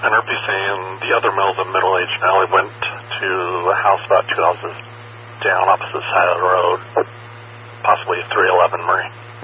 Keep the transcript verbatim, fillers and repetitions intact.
And R P saying the other male, the middle-aged male, he went to a house about two houses down opposite side of the road, possibly three eleven Murray.